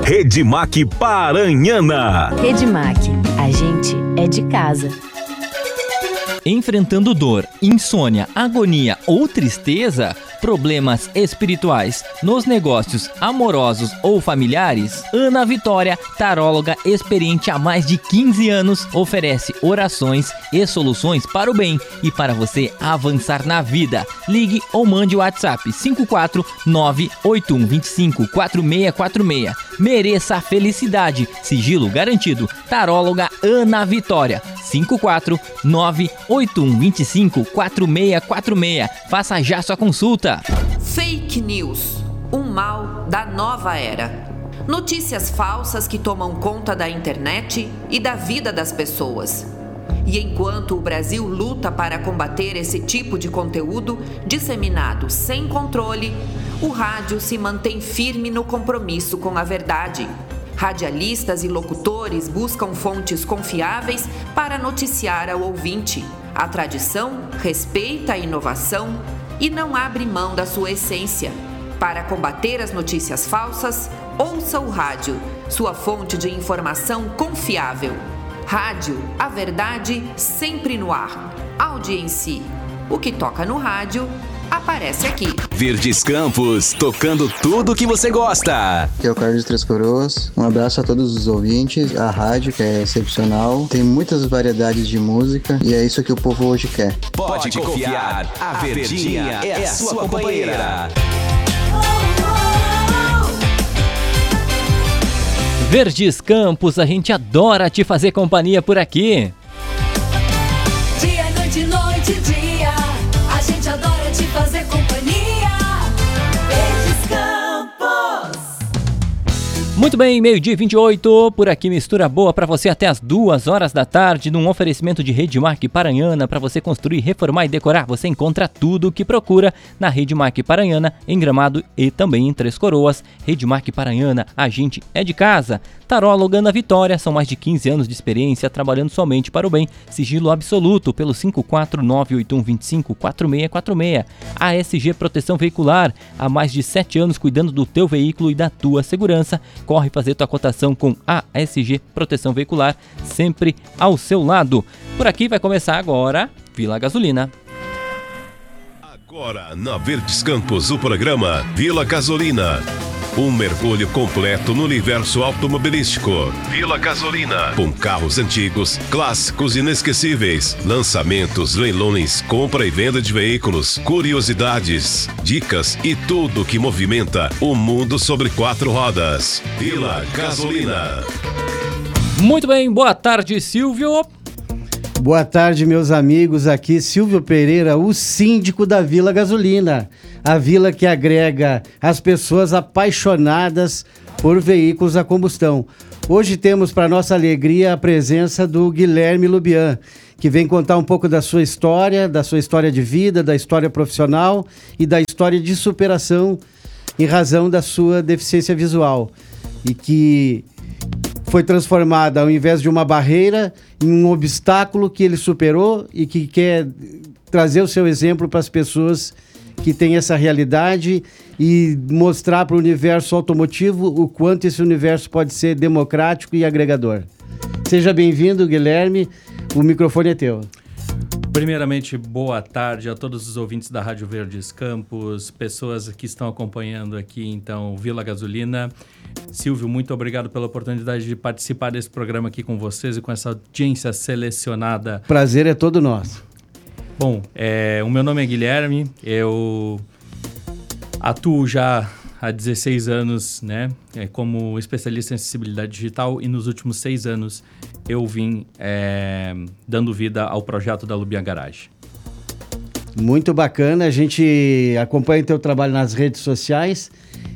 Redmac Paranhana. Redmac, a gente é de casa. Enfrentando dor, insônia, agonia ou tristeza, problemas espirituais, nos negócios, amorosos ou familiares, Ana Vitória, taróloga experiente há mais de 15 anos, oferece orações e soluções para o bem e para você avançar na vida. Ligue ou mande o WhatsApp 54981254646. Mereça a felicidade, sigilo garantido. Taróloga Ana Vitória, 54981254646. Faça já sua consulta. Fake news, um mal da nova era. Notícias falsas que tomam conta da internet e da vida das pessoas. E enquanto o Brasil luta para combater esse tipo de conteúdo disseminado sem controle, o rádio se mantém firme no compromisso com a verdade. Radialistas e locutores buscam fontes confiáveis para noticiar ao ouvinte. A tradição respeita a inovação e não abre mão da sua essência. Para combater as notícias falsas, ouça o rádio, sua fonte de informação confiável. Rádio, a verdade sempre no ar. Audiência. O que toca no rádio aparece aqui. Verdes Campos, tocando tudo que você gosta. Aqui é o Carlos de Três Coroas. Um abraço a todos os ouvintes. A rádio, que é excepcional. Tem muitas variedades de música e é isso que o povo hoje quer. Pode confiar, a Verdinha é a sua companheira. Verdes Campos, a gente adora te fazer companhia por aqui. Dia, noite, noite, dia, a gente adora te fazer companhia. Verdes Campos. Muito bem, 12:28, por aqui mistura boa para você até as 2 horas da tarde, num oferecimento de Redmac Paranhana. Para você construir, reformar e decorar, você encontra tudo o que procura na Redmac Paranhana, em Gramado e também em Três Coroas. Redmac Paranhana, a gente é de casa. Taróloga Ana Vitória, são mais de 15 anos de experiência trabalhando somente para o bem. Sigilo absoluto pelo 54981254646. ASG Proteção Veicular, há mais de 7 anos cuidando do teu veículo e da tua segurança. Corre fazer tua cotação com a ASG Proteção Veicular, sempre ao seu lado. Por aqui vai começar agora Vila Gasolina. Agora na Verdes Campos, o programa Vila Gasolina. Um mergulho completo no universo automobilístico. Vila Gasolina. Com carros antigos, clássicos inesquecíveis, lançamentos, leilões, compra e venda de veículos, curiosidades, dicas e tudo que movimenta o mundo sobre 4 rodas. Vila Gasolina. Muito bem, boa tarde, Silvio. Boa tarde, meus amigos. Aqui Silvio Pereira, o síndico da Vila Gasolina. A vila que agrega as pessoas apaixonadas por veículos a combustão. Hoje temos, para nossa alegria, a presença do Guilherme Lubian, que vem contar um pouco da sua história de vida, da história profissional e da história de superação em razão da sua deficiência visual. E que foi transformada, ao invés de uma barreira, em um obstáculo que ele superou e que quer trazer o seu exemplo para as pessoas que têm essa realidade e mostrar para o universo automotivo o quanto esse universo pode ser democrático e agregador. Seja bem-vindo, Guilherme. O microfone é teu. Primeiramente, boa tarde a todos os ouvintes da Rádio Verdes Campos, pessoas que estão acompanhando aqui, então, Vila Gasolina. Silvio, muito obrigado pela oportunidade de participar desse programa aqui com vocês e com essa audiência selecionada. Prazer é todo nosso. Bom, o meu nome é Guilherme, eu atuo já há 16 anos, né, como especialista em acessibilidade digital e nos últimos 6 anos eu vim dando vida ao projeto da Lubian Garage. Muito bacana, a gente acompanha o teu trabalho nas redes sociais.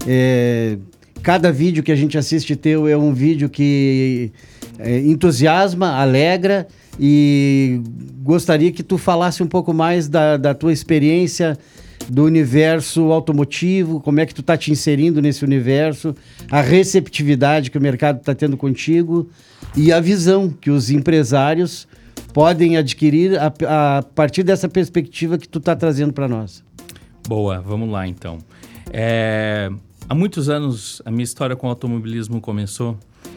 Cada vídeo que a gente assiste teu é um vídeo que entusiasma, alegra, e gostaria que tu falasse um pouco mais da tua experiência do universo automotivo, como é que tu tá te inserindo nesse universo, a receptividade que o mercado está tendo contigo e a visão que os empresários podem adquirir a partir dessa perspectiva que tu tá trazendo para nós. Boa, vamos lá então. Há muitos anos, a minha história com o automobilismo começou,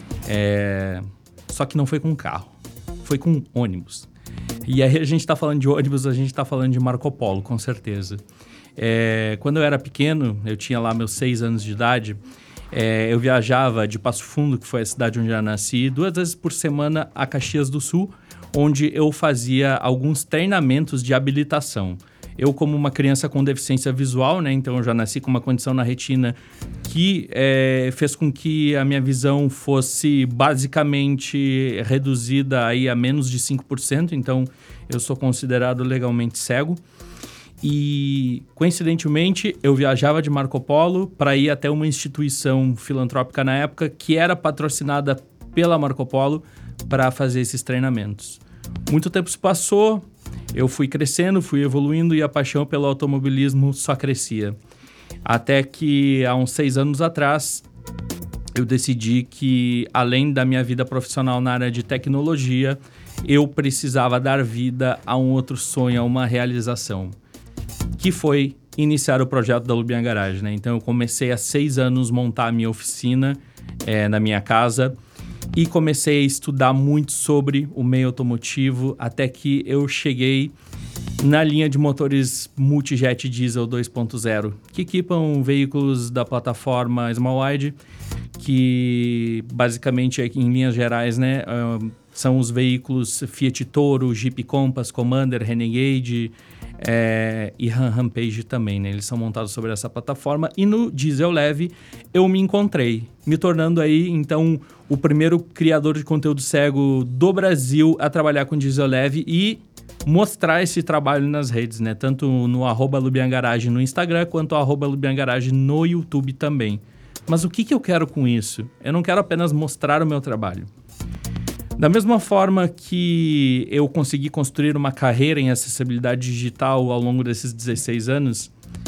só que não foi com carro, foi com ônibus. E aí a gente está falando de ônibus, a gente está falando de Marco Polo, com certeza. Quando eu era pequeno, eu tinha lá meus 6 anos de idade, eu viajava de Passo Fundo, que foi a cidade onde eu nasci, 2 vezes por semana a Caxias do Sul, onde eu fazia alguns treinamentos de habilitação. Eu, como uma criança com deficiência visual, né, então eu já nasci com uma condição na retina que fez com que a minha visão fosse basicamente reduzida aí a menos de 5%, então eu sou considerado legalmente cego. E, coincidentemente, eu viajava de Marco Polo para ir até uma instituição filantrópica na época que era patrocinada pela Marco Polo para fazer esses treinamentos. Muito tempo se passou, eu fui crescendo, fui evoluindo e a paixão pelo automobilismo só crescia. Até que, há uns 6 anos atrás, eu decidi que, além da minha vida profissional na área de tecnologia, eu precisava dar vida a um outro sonho, a uma realização, que foi iniciar o projeto da Lubian Garage, né? Então, eu comecei há 6 anos montar a minha oficina na minha casa e comecei a estudar muito sobre o meio automotivo até que eu cheguei na linha de motores multijet diesel 2.0, que equipam veículos da plataforma Small Wide, que basicamente, em linhas gerais, né, são os veículos Fiat Toro, Jeep Compass, Commander, Renegade e Ram Rampage também, né? Eles são montados sobre essa plataforma e no diesel leve eu me encontrei, me tornando aí, então, o primeiro criador de conteúdo cego do Brasil a trabalhar com diesel leve e mostrar esse trabalho nas redes, né? Tanto no @LubianGarage no Instagram, quanto @LubianGarage no YouTube também. Mas o que eu quero com isso? Eu não quero apenas mostrar o meu trabalho. Da mesma forma que eu consegui construir uma carreira em acessibilidade digital ao longo desses 16 anos,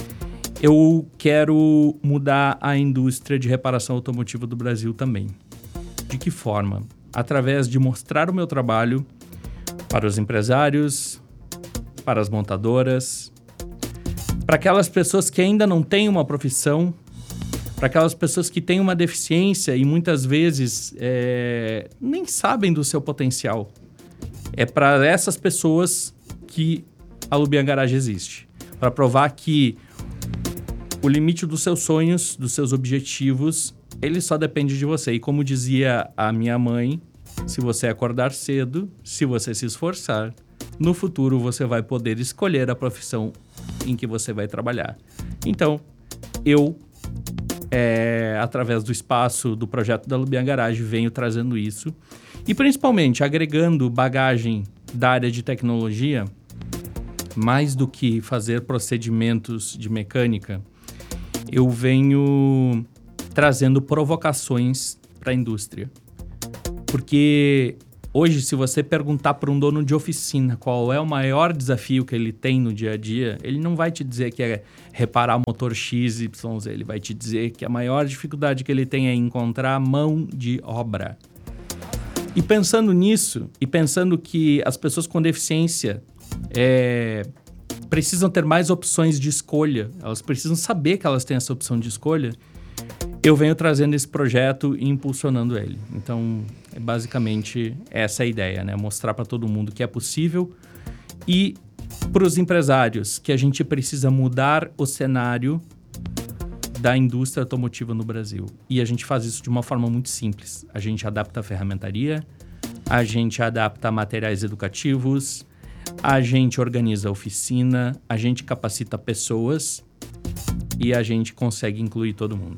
eu quero mudar a indústria de reparação automotiva do Brasil também. De que forma? Através de mostrar o meu trabalho para os empresários, para as montadoras, para aquelas pessoas que ainda não têm uma profissão, para aquelas pessoas que têm uma deficiência e muitas vezes nem sabem do seu potencial. É para essas pessoas que a Lubian Garage existe. Para provar que o limite dos seus sonhos, dos seus objetivos, ele só depende de você. E como dizia a minha mãe, se você acordar cedo, se você se esforçar, no futuro você vai poder escolher a profissão em que você vai trabalhar. Então, eu, através do espaço do projeto da Lubian Garage, venho trazendo isso. E principalmente agregando bagagem da área de tecnologia, mais do que fazer procedimentos de mecânica, eu venho trazendo provocações para a indústria. Porque hoje, se você perguntar para um dono de oficina qual é o maior desafio que ele tem no dia a dia, ele não vai te dizer que é reparar motor XYZ, ele vai te dizer que a maior dificuldade que ele tem é encontrar mão de obra. E pensando nisso, e pensando que as pessoas com deficiência precisam ter mais opções de escolha, elas precisam saber que elas têm essa opção de escolha, eu venho trazendo esse projeto e impulsionando ele. Então, basicamente essa é a ideia, né? Mostrar para todo mundo que é possível e para os empresários que a gente precisa mudar o cenário da indústria automotiva no Brasil. E a gente faz isso de uma forma muito simples. A gente adapta a ferramentaria, a gente adapta materiais educativos, a gente organiza a oficina, a gente capacita pessoas e a gente consegue incluir todo mundo.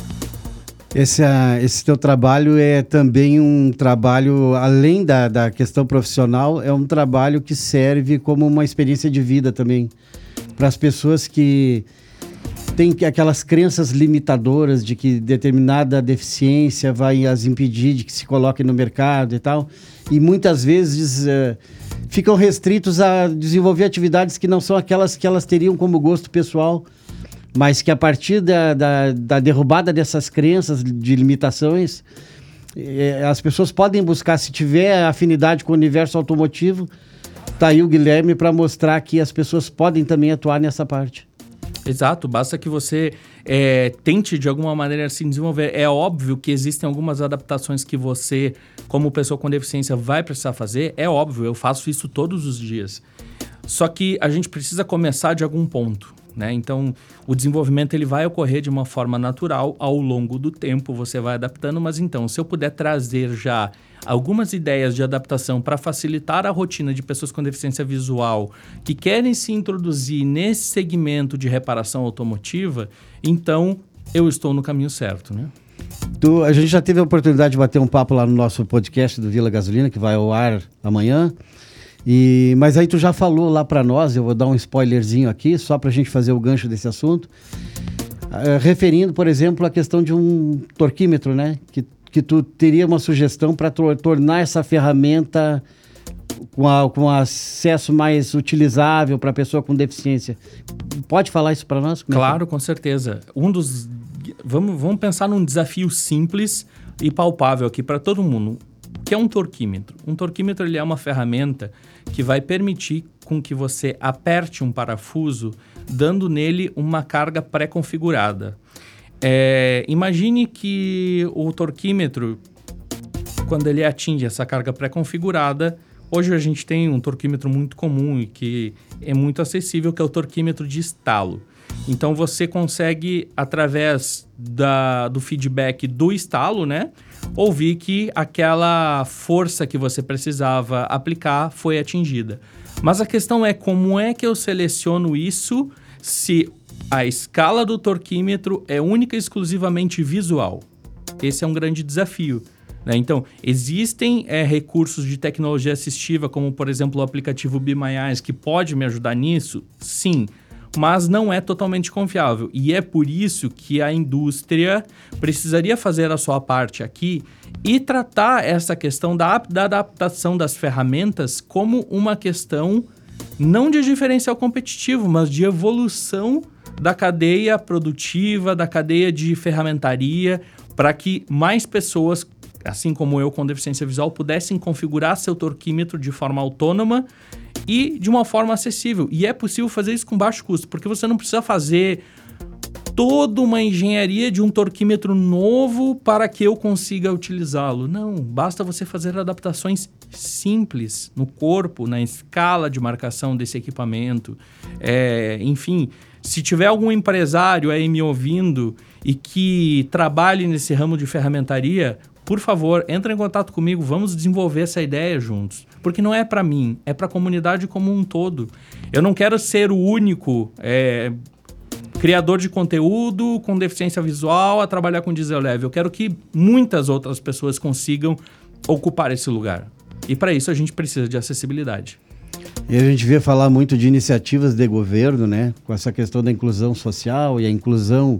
Esse teu trabalho é também um trabalho, além da questão profissional, é um trabalho que serve como uma experiência de vida também para as pessoas que têm aquelas crenças limitadoras de que determinada deficiência vai as impedir de que se coloquem no mercado e tal, e muitas vezes ficam restritos a desenvolver atividades que não são aquelas que elas teriam como gosto pessoal, mas que a partir da derrubada dessas crenças de limitações, as pessoas podem buscar, se tiver afinidade com o universo automotivo, tá aí o Guilherme para mostrar que as pessoas podem também atuar nessa parte. Exato, basta que você tente de alguma maneira se desenvolver. É óbvio que existem algumas adaptações que você, como pessoa com deficiência, vai precisar fazer. É óbvio, eu faço isso todos os dias. Só que a gente precisa começar de algum ponto, né? Então, o desenvolvimento ele vai ocorrer de uma forma natural ao longo do tempo, você vai adaptando. Mas então, se eu puder trazer já algumas ideias de adaptação para facilitar a rotina de pessoas com deficiência visual que querem se introduzir nesse segmento de reparação automotiva, então eu estou no caminho certo, né? A gente já teve a oportunidade de bater um papo lá no nosso podcast do Vila Gasolina, que vai ao ar amanhã. Mas aí tu já falou lá para nós, eu vou dar um spoilerzinho aqui, só para a gente fazer o gancho desse assunto, referindo, por exemplo, a questão de um torquímetro, né? Que tu teria uma sugestão para tornar essa ferramenta com acesso mais utilizável para a pessoa com deficiência. Pode falar isso para nós? Claro, com certeza. Vamos pensar num desafio simples e palpável aqui para todo mundo, que é um torquímetro. Um torquímetro ele é uma ferramenta que vai permitir com que você aperte um parafuso, dando nele uma carga pré-configurada. Imagine que o torquímetro, quando ele atinge essa carga pré-configurada, hoje a gente tem um torquímetro muito comum e que é muito acessível, que é o torquímetro de estalo. Então você consegue, através do feedback do estalo, né, ouvir que aquela força que você precisava aplicar foi atingida. Mas a questão é como é que eu seleciono isso se a escala do torquímetro é única e exclusivamente visual? Esse é um grande desafio, né? Então, existem recursos de tecnologia assistiva, como, por exemplo, o aplicativo Be My Eyes, que pode me ajudar nisso? Sim, mas não é totalmente confiável. E é por isso que a indústria precisaria fazer a sua parte aqui e tratar essa questão da adaptação das ferramentas como uma questão não de diferencial competitivo, mas de evolução da cadeia produtiva, da cadeia de ferramentaria, para que mais pessoas, assim como eu com deficiência visual, pudessem configurar seu torquímetro de forma autônoma e de uma forma acessível. E é possível fazer isso com baixo custo, porque você não precisa fazer toda uma engenharia de um torquímetro novo para que eu consiga utilizá-lo. Não, basta você fazer adaptações simples no corpo, na escala de marcação desse equipamento. Enfim, se tiver algum empresário aí me ouvindo e que trabalhe nesse ramo de ferramentaria, por favor, entre em contato comigo, vamos desenvolver essa ideia juntos. Porque não é para mim, é para a comunidade como um todo. Eu não quero ser o único criador de conteúdo com deficiência visual a trabalhar com diesel leve. Eu quero que muitas outras pessoas consigam ocupar esse lugar. E para isso a gente precisa de acessibilidade. E a gente vê falar muito de iniciativas de governo, né? Com essa questão da inclusão social e a inclusão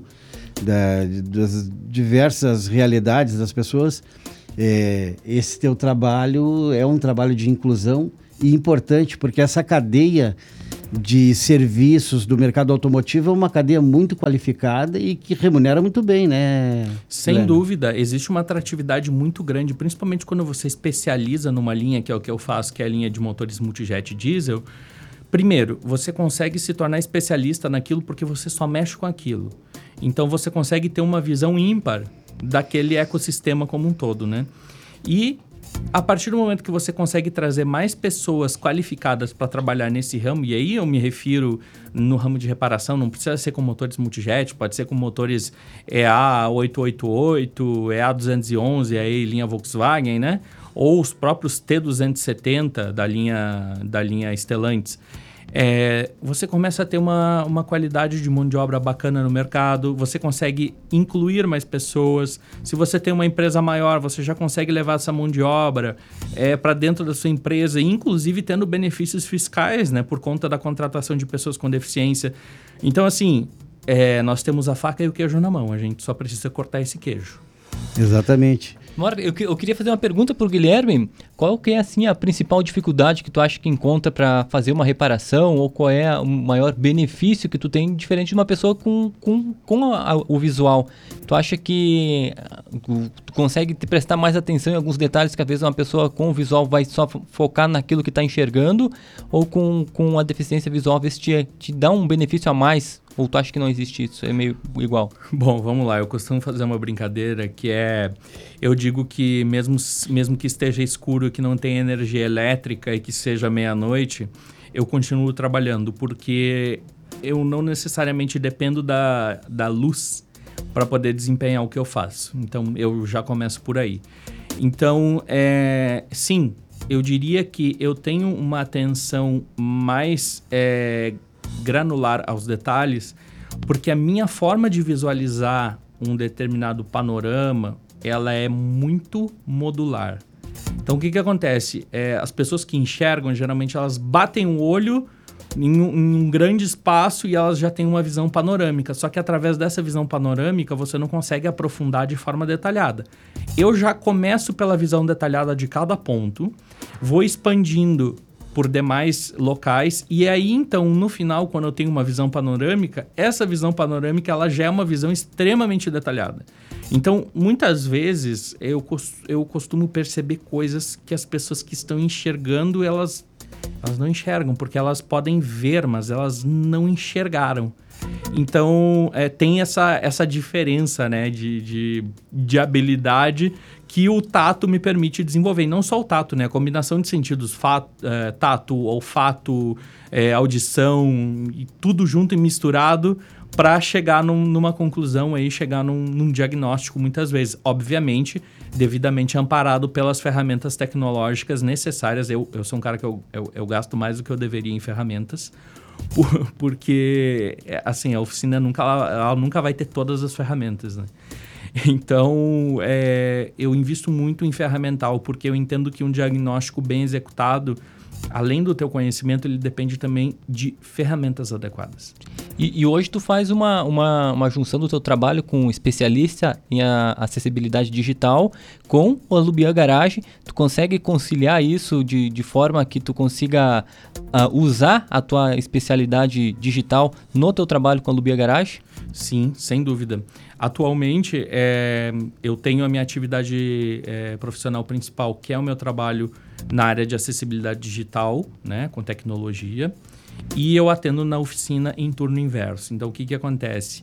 das diversas realidades das pessoas. Esse teu trabalho é um trabalho de inclusão e importante, porque essa cadeia de serviços do mercado automotivo é uma cadeia muito qualificada e que remunera muito bem, né? Sem dúvida, existe uma atratividade muito grande, principalmente quando você especializa numa linha, que é o que eu faço, que é a linha de motores multijet diesel. Primeiro, você consegue se tornar especialista naquilo porque você só mexe com aquilo. Então, você consegue ter uma visão ímpar daquele ecossistema como um todo, né? E a partir do momento que você consegue trazer mais pessoas qualificadas para trabalhar nesse ramo, e aí eu me refiro no ramo de reparação, não precisa ser com motores multijet, pode ser com motores EA888, EA211, aí linha Volkswagen, né? Ou os próprios T270 da linha Stellantis. Você começa a ter uma qualidade de mão de obra bacana no mercado, você consegue incluir mais pessoas. Se você tem uma empresa maior, você já consegue levar essa mão de obra para dentro da sua empresa, inclusive tendo benefícios fiscais, né, por conta da contratação de pessoas com deficiência. Então, assim, nós temos a faca e o queijo na mão, a gente só precisa cortar esse queijo. Exatamente. Eu queria fazer uma pergunta para o Guilherme. qual que é, assim, a principal dificuldade que tu acha que encontra para fazer uma reparação, ou qual é o maior benefício que tu tem, diferente de uma pessoa com o visual? Tu acha que tu consegue te prestar mais atenção em alguns detalhes que às vezes uma pessoa com o visual vai só focar naquilo que está enxergando, ou com a deficiência visual, às vezes te dá um benefício a mais? Ou tu acha que não existe isso? É meio igual? Bom, vamos lá. Eu costumo fazer uma brincadeira que é... Eu digo que mesmo que esteja escuro, que não tenha energia elétrica e que seja meia-noite, eu continuo trabalhando, porque eu não necessariamente dependo da luz para poder desempenhar o que eu faço. Então, eu já começo por aí. Então, sim, eu diria que eu tenho uma atenção mais... granular aos detalhes, porque a minha forma de visualizar um determinado panorama, ela é muito modular. Então, o que acontece? As pessoas que enxergam, geralmente, elas batem o olho em um grande espaço e elas já têm uma visão panorâmica. Só que através dessa visão panorâmica, você não consegue aprofundar de forma detalhada. Eu já começo pela visão detalhada de cada ponto, vou expandindo por demais locais, e aí, então, no final, quando eu tenho uma visão panorâmica, essa visão panorâmica, ela já é uma visão extremamente detalhada. Então, muitas vezes, eu costumo perceber coisas que as pessoas que estão enxergando, elas não enxergam, porque elas podem ver, mas elas não enxergaram. Então, tem essa diferença, né, de habilidade que o tato me permite desenvolver. E não só o tato, né? A combinação de sentidos, tato, olfato, audição, e tudo junto e misturado para chegar numa conclusão, aí, chegar num diagnóstico muitas vezes. Obviamente, devidamente amparado pelas ferramentas tecnológicas necessárias. Eu sou um cara que eu gasto mais do que eu deveria em ferramentas, porque, assim, a oficina ela nunca vai ter todas as ferramentas, né? Então, eu invisto muito em ferramental, porque eu entendo que um diagnóstico bem executado, além do teu conhecimento, ele depende também de ferramentas adequadas. E hoje tu faz uma junção do teu trabalho com um especialista em acessibilidade digital com o Lubian Garage. Tu consegue conciliar isso de forma que tu consiga usar a tua especialidade digital no teu trabalho com a Lubian Garage? Sim, sem dúvida. Atualmente, eu tenho a minha atividade profissional principal, que é o meu trabalho na área de acessibilidade digital, né, com tecnologia, e eu atendo na oficina em turno inverso. Então, o que acontece?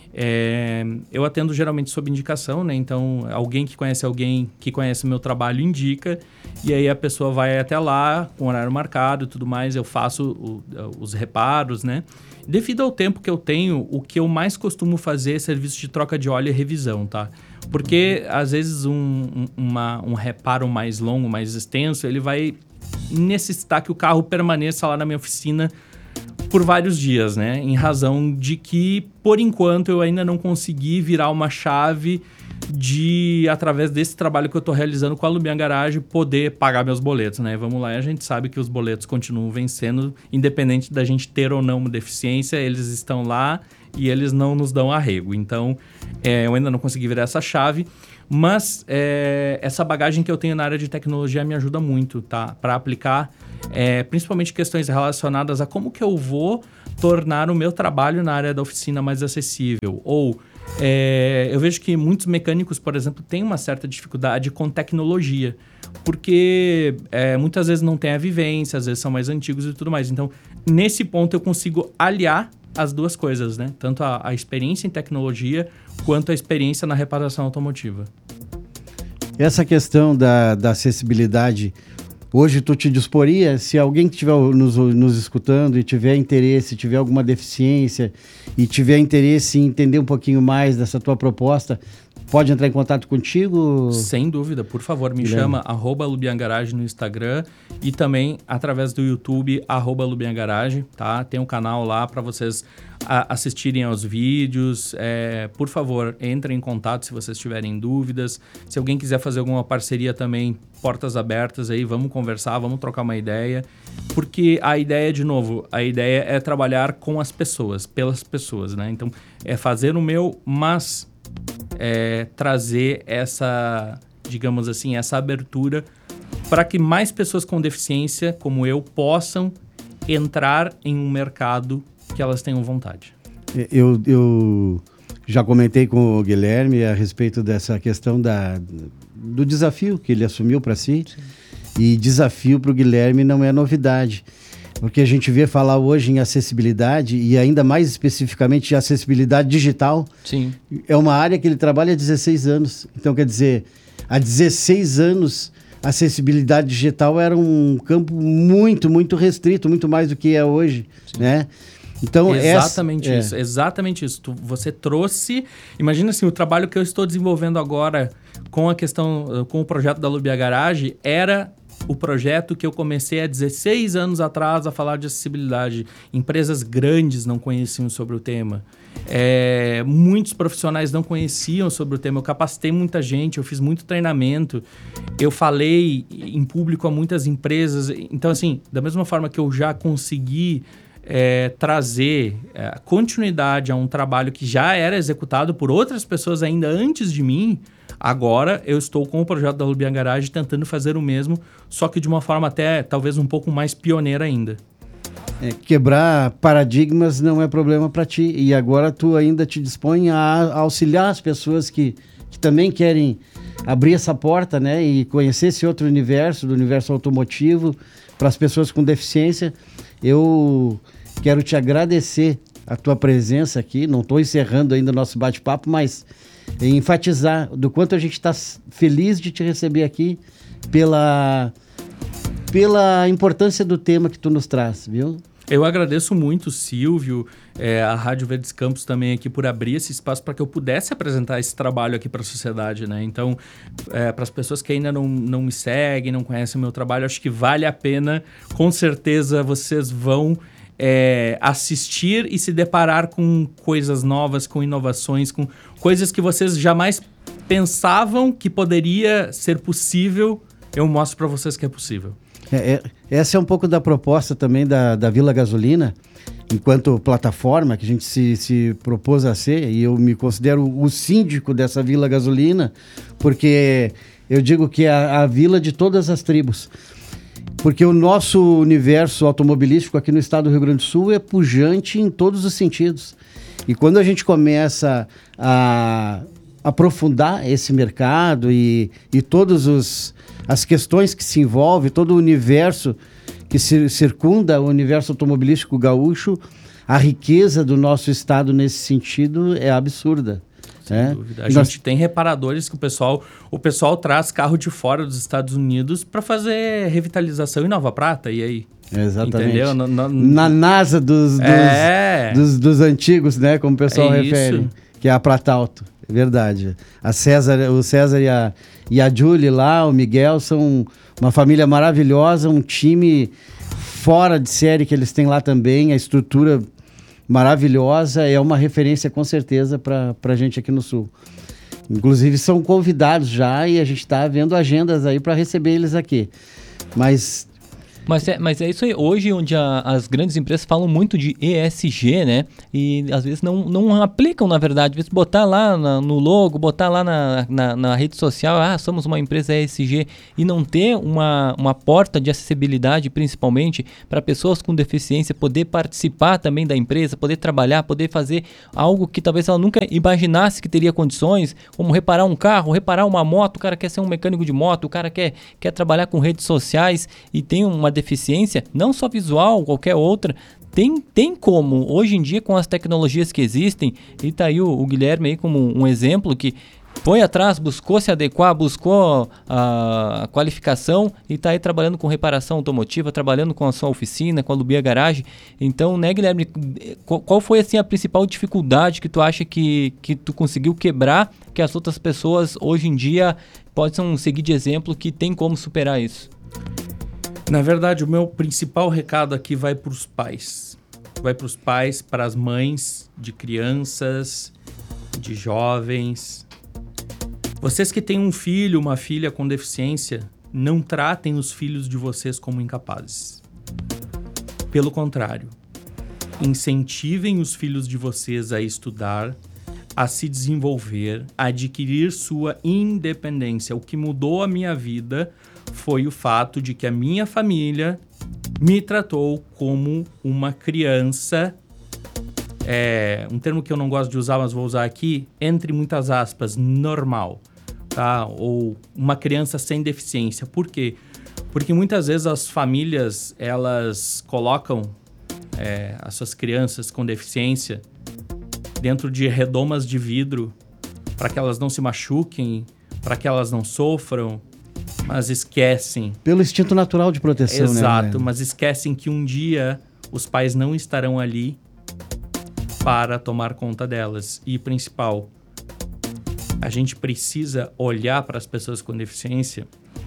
Eu atendo geralmente sob indicação, né? Então, alguém que conhece o meu trabalho indica, e aí a pessoa vai até lá, com horário marcado e tudo mais, eu faço os reparos, né? Devido ao tempo que eu tenho, o que eu mais costumo fazer é serviço de troca de óleo e revisão, tá? Porque, às vezes, um reparo mais longo, mais extenso, ele vai necessitar que o carro permaneça lá na minha oficina por vários dias, né? Em razão de que, por enquanto, eu ainda não consegui virar uma chave de, através desse trabalho que eu estou realizando com a Lubian Garage, poder pagar meus boletos, né? Vamos lá, a gente sabe que os boletos continuam vencendo, independente da gente ter ou não uma deficiência, eles estão lá e eles não nos dão arrego. Então, eu ainda não consegui virar essa chave, mas essa bagagem que eu tenho na área de tecnologia me ajuda muito, tá? Para aplicar, principalmente questões relacionadas a como que eu vou tornar o meu trabalho na área da oficina mais acessível. Ou eu vejo que muitos mecânicos, por exemplo, têm uma certa dificuldade com tecnologia, porque muitas vezes não têm a vivência, às vezes são mais antigos e tudo mais. Então, nesse ponto eu consigo aliar as duas coisas, né? Tanto a experiência em tecnologia quanto a experiência na reparação automotiva. Essa questão da acessibilidade, hoje tu te disporia, se alguém que estiver nos escutando e tiver interesse, tiver alguma deficiência e tiver interesse em entender um pouquinho mais dessa tua proposta, pode entrar em contato contigo? Sem dúvida, por favor, me chama @lubiangarage no Instagram e também através do YouTube @lubiangarage, tá? Tem um canal lá para vocês assistirem aos vídeos. Por favor, entrem em contato se vocês tiverem dúvidas. Se alguém quiser fazer alguma parceria também, portas abertas aí, vamos conversar, vamos trocar uma ideia. Porque a ideia, de novo, é trabalhar com as pessoas, pelas pessoas, né? Então, é fazer o meu, mas trazer essa, digamos assim, essa abertura para que mais pessoas com deficiência, como eu, possam entrar em um mercado que elas tenham vontade. Eu já comentei com o Guilherme a respeito dessa questão do desafio que ele assumiu para si. Sim. E desafio para o Guilherme não é novidade. Porque a gente vê falar hoje em acessibilidade e ainda mais especificamente de acessibilidade digital. Sim. É uma área que ele trabalha há 16 anos. Então, quer dizer, há 16 anos, a acessibilidade digital era um campo muito, muito restrito, muito mais do que é hoje, né? Então, exatamente isso. Você trouxe... Imagina assim, o trabalho que eu estou desenvolvendo agora com a questão, com o projeto da Lubia Garage, era o projeto que eu comecei há 16 anos atrás a falar de acessibilidade. Empresas grandes não conheciam sobre o tema. Muitos profissionais não conheciam sobre o tema. Eu capacitei muita gente, eu fiz muito treinamento. Eu falei em público a muitas empresas. Então, assim, da mesma forma que eu já consegui trazer continuidade a um trabalho que já era executado por outras pessoas ainda antes de mim, agora eu estou com o projeto da Lubia Garage tentando fazer o mesmo, só que de uma forma até talvez um pouco mais pioneira ainda. Quebrar paradigmas não é problema para ti, e agora tu ainda te dispõe a auxiliar as pessoas que também querem abrir essa porta, né, e conhecer esse outro universo, do universo automotivo, para as pessoas com deficiência. Eu quero te agradecer a tua presença aqui. Não estou encerrando ainda o nosso bate-papo, mas enfatizar do quanto a gente está feliz de te receber aqui pela importância do tema que tu nos traz, viu? Eu agradeço muito, Silvio, a Rádio Verdes Campos também aqui por abrir esse espaço para que eu pudesse apresentar esse trabalho aqui para a sociedade, né? Então, para as pessoas que ainda não me seguem, não conhecem o meu trabalho, acho que vale a pena. Com certeza vocês vão assistir e se deparar com coisas novas, com inovações, com coisas que vocês jamais pensavam que poderia ser possível. Eu mostro para vocês que é possível. Essa é um pouco da proposta também da Vila Gasolina, enquanto plataforma que a gente se propôs a ser, e eu me considero o síndico dessa Vila Gasolina, porque eu digo que é a vila de todas as tribos. Porque o nosso universo automobilístico aqui no estado do Rio Grande do Sul é pujante em todos os sentidos. E quando a gente começa a aprofundar esse mercado e todas as questões que se envolvem, todo o universo que circunda o universo automobilístico gaúcho, a riqueza do nosso estado nesse sentido é absurda. Sem dúvida. A gente tem reparadores que o pessoal traz carro de fora dos Estados Unidos para fazer revitalização em Nova Prata, e aí? Exatamente. Entendeu? Na NASA dos antigos, né? Como o pessoal refere. Isso. Que é a Prata Alto. É verdade. O César e a Julie lá, o Miguel, são uma família maravilhosa, um time fora de série que eles têm lá também, a estrutura maravilhosa, é uma referência com certeza para a gente aqui no Sul. Inclusive são convidados já e a gente está vendo agendas aí para receber eles aqui. Mas é isso aí. Hoje, onde as grandes empresas falam muito de ESG, né? E às vezes não aplicam, na verdade. Às vezes botar lá no logo, botar lá na rede social, somos uma empresa ESG, e não ter uma porta de acessibilidade, principalmente para pessoas com deficiência poder participar também da empresa, poder trabalhar, poder fazer algo que talvez ela nunca imaginasse que teria condições, como reparar um carro, reparar uma moto. O cara quer ser um mecânico de moto, o cara quer trabalhar com redes sociais e tem uma deficiência, não só visual, qualquer outra, tem como, hoje em dia, com as tecnologias que existem, e tá aí o Guilherme aí como um exemplo que foi atrás, buscou se adequar, buscou a qualificação e tá aí trabalhando com reparação automotiva, trabalhando com a sua oficina, com a Lubia Garage. Então, né, Guilherme, qual foi assim a principal dificuldade que tu acha que tu conseguiu quebrar, que as outras pessoas hoje em dia possam seguir de exemplo, que tem como superar isso? Na verdade, o meu principal recado aqui vai para os pais. Vai para os pais, para as mães de crianças, de jovens. Vocês que têm um filho, uma filha com deficiência, não tratem os filhos de vocês como incapazes. Pelo contrário, incentivem os filhos de vocês a estudar, a se desenvolver, a adquirir sua independência. O que mudou a minha vida foi o fato de que a minha família me tratou como uma criança, um termo que eu não gosto de usar, mas vou usar aqui, entre muitas aspas, normal, tá? Ou uma criança sem deficiência. Por quê? Porque muitas vezes as famílias, elas colocam as suas crianças com deficiência dentro de redomas de vidro para que elas não se machuquem, para que elas não sofram, mas esquecem. Pelo instinto natural de proteção, né? Exato, mas esquecem que um dia os pais não estarão ali para tomar conta delas. E principal, a gente precisa olhar para as pessoas com deficiência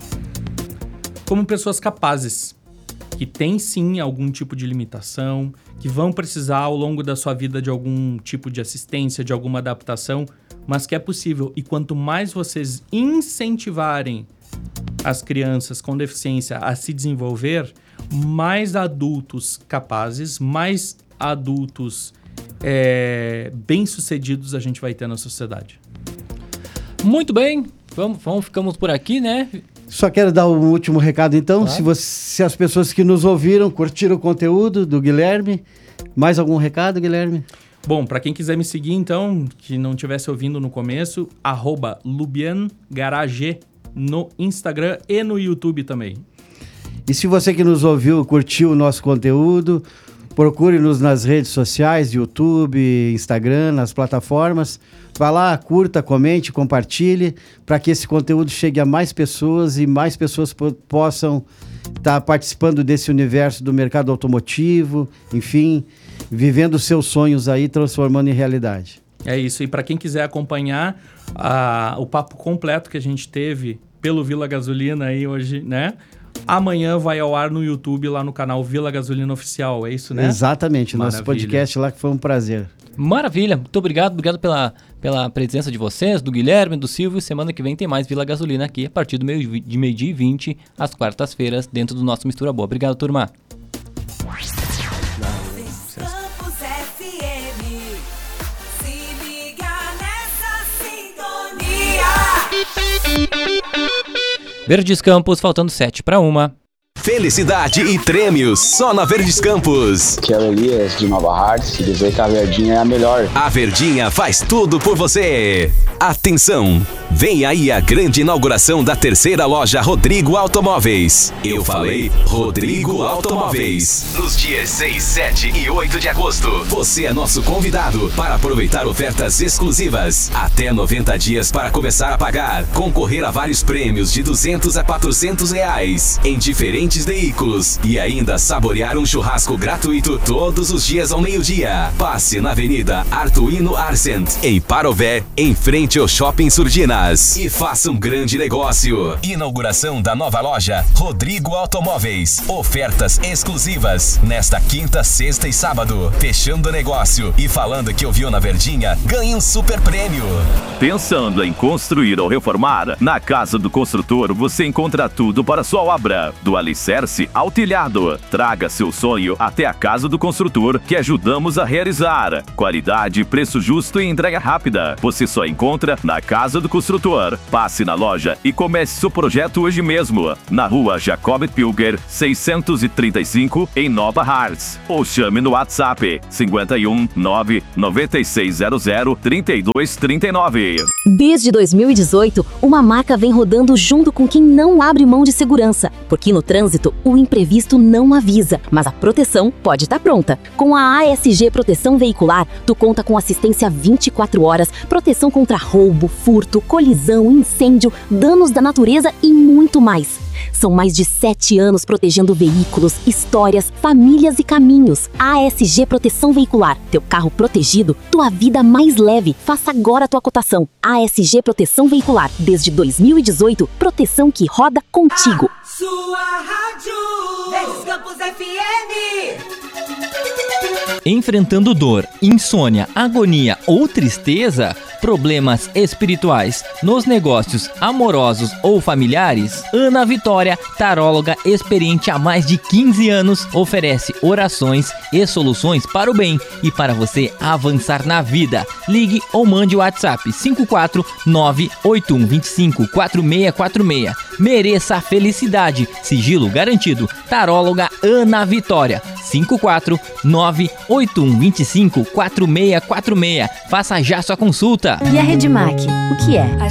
como pessoas capazes, que têm sim algum tipo de limitação, que vão precisar ao longo da sua vida de algum tipo de assistência, de alguma adaptação, mas que é possível. E quanto mais vocês incentivarem as crianças com deficiência a se desenvolver, mais adultos capazes, mais adultos bem-sucedidos a gente vai ter na sociedade. Muito bem, ficamos por aqui, né? Só quero dar um último recado, então. Claro. Se as pessoas que nos ouviram curtiram o conteúdo do Guilherme, mais algum recado, Guilherme? Bom, para quem quiser me seguir, então, que não estivesse ouvindo no começo, @LubianGarage no Instagram e no YouTube também. E se você que nos ouviu curtiu o nosso conteúdo, procure-nos nas redes sociais, YouTube, Instagram, nas plataformas. Vá lá, curta, comente, compartilhe, para que esse conteúdo chegue a mais pessoas e mais pessoas possam estar participando desse universo do mercado automotivo, enfim, vivendo seus sonhos aí, transformando em realidade. É isso, e para quem quiser acompanhar o papo completo que a gente teve pelo Vila Gasolina aí hoje, né? Amanhã vai ao ar no YouTube, lá no canal Vila Gasolina Oficial, é isso, né? Exatamente, Maravilha. Nosso podcast lá, que foi um prazer. Maravilha, muito obrigado pela presença de vocês, do Guilherme, do Silvio. Semana que vem tem mais Vila Gasolina aqui, a partir de meio-dia e 20, às quartas-feiras, dentro do nosso Mistura Boa. Obrigado, turma. Campos FM, se liga nessa sintonia. Verdes Campos, faltando 7:01. Felicidade e prêmios só na Verdes Campos. Que é o Elias de Nova Hartz, e dizer que a Verdinha é a melhor. A Verdinha faz tudo por você. Atenção, vem aí a grande inauguração da terceira loja Rodrigo Automóveis. Eu falei Rodrigo Automóveis. Nos dias 6, 7 e 8 de agosto. Você é nosso convidado para aproveitar ofertas exclusivas. Até 90 dias para começar a pagar. Concorrer a vários prêmios de R$200 a R$400 em diferentes veículos e ainda saborear um churrasco gratuito todos os dias ao meio-dia. Passe na Avenida Artuino Arsent, em Parové, em frente ao Shopping Surginas, e faça um grande negócio. Inauguração da nova loja Rodrigo Automóveis. Ofertas exclusivas nesta quinta, sexta e sábado. Fechando o negócio e falando que ouviu na Verdinha, ganhe um super prêmio. Pensando em construir ou reformar? Na Casa do Construtor você encontra tudo para sua obra, do alicerce ao telhado. Traga seu sonho até a Casa do Construtor, que ajudamos a realizar. Qualidade, preço justo e entrega rápida. Você só encontra na Casa do Construtor. Passe na loja e comece seu projeto hoje mesmo. Na rua Jacob Pilger, 635, em Nova Hartz. Ou chame no WhatsApp 51 99600 3239. Desde 2018, uma marca vem rodando junto com quem não abre mão de segurança. Porque no trânsito, o imprevisto não avisa, mas a proteção pode estar pronta. Com a ASG Proteção Veicular, tu conta com assistência 24 horas, proteção contra roubo, furto, colisão, incêndio, danos da natureza e muito mais. São mais de 7 anos protegendo veículos, histórias, famílias e caminhos. ASG Proteção Veicular. Teu carro protegido, tua vida mais leve. Faça agora a tua cotação. ASG Proteção Veicular. Desde 2018, proteção que roda contigo. Sua rádio, Verdes Campos FM. Enfrentando dor, insônia, agonia ou tristeza? Problemas espirituais nos negócios amorosos ou familiares? Ana Vitória, taróloga experiente há mais de 15 anos, oferece orações e soluções para o bem e para você avançar na vida. Ligue ou mande o WhatsApp 54981254646. Mereça a felicidade. Sigilo garantido. Taróloga Ana Vitória. 54981254646. Faça já sua consulta. E a Redmac, o que é? A